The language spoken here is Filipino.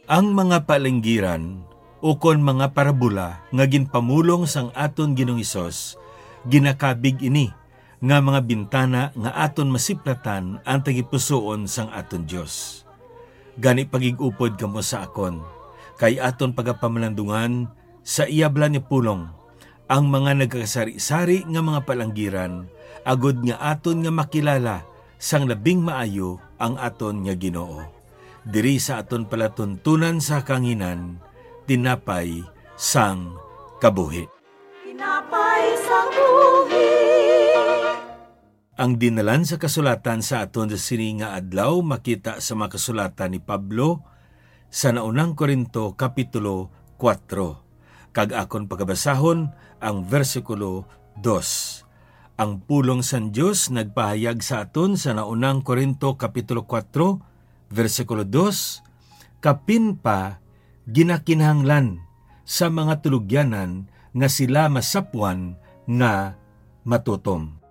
Ang mga palenggiran ukon mga parabola nga ginpamulong sang aton Ginoong Hesus ginakabig ini nga mga bintana nga aton masiplatan ang tagipusoon sang aton Dios. Gani pagigupod kamo sa akon kay aton pagapamalandungan sa iyabla ni pulong ang mga nagkasari-sari nga mga palanggiran agod nga aton nga makilala sang labing maayo ang aton nga Ginoo. Diri sa aton palatuntunan sa kanginan, tinapay sang kabuhi. Tinapay sang buhi. Ang dinalan sa kasulatan sa aton sa sini nga adlaw makita sa mga kasulatan ni Pablo sa naunang Korinto kapitulo 4. Kag akon pagabasahon ang versikulo 2. Ang pulong san Dios nagpahayag sa aton sa naunang Korinto kapitulo 4 versikulo 2, kapin pa ginakinahanglan sa mga tulugyanan nga sila masapwan nga matutom.